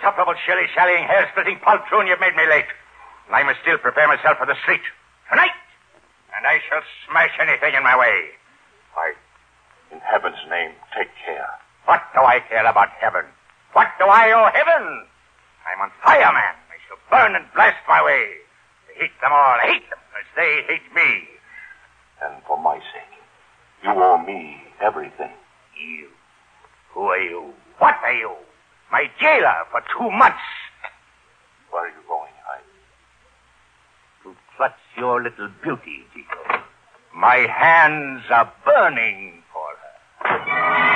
insufferable, shilly-shallying, hair-splitting poltroon, you've made me late. And I must still prepare myself for the street. Tonight! And I shall smash anything in my way. In heaven's name, take care. What do I care about heaven? What do I owe heaven? I'm on fire, man. I shall burn and blast my way. I hate them all. I hate them as they hate me. And for my sake, you owe me everything. You? Who are you? What are you? My jailer for 2 months. Where are you going, Hyde? To clutch your little beauty, Chico. My hands are burning for her.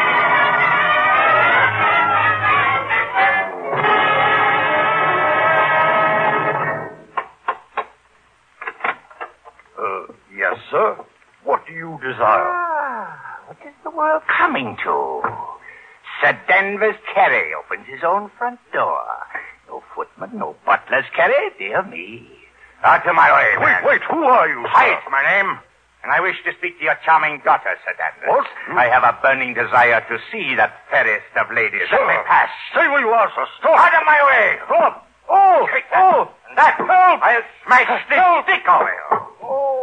Yes, sir. What do you desire? What is the world coming to? Sir Danvers Carey opens his own front door. No footman, no butler's carry, dear me. Out of my way, man. Wait, who are you, sir? Hyde's my name, and I wish to speak to your charming daughter, Sir Danvers. What? I have a burning desire to see that fairest of ladies. Sir, Let me pass. Stay where you are, sir. Stop. Out of my way. Stop. Oh, Take that. And that. Help. I'll smash this stick over you. Oh.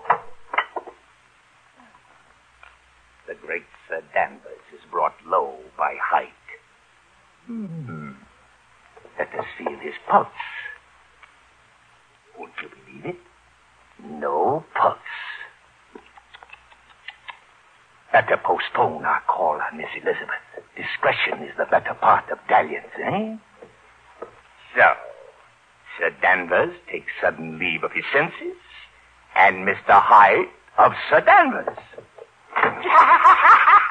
The great Sir Danvers is brought low by Hyde. Let us feel his pulse. Won't you believe it? No pulse. Better postpone our call on Miss Elizabeth. Discretion is the better part of dalliance, eh? So, Sir Danvers takes sudden leave of his senses, and Mr. Hyde of Sir Danvers.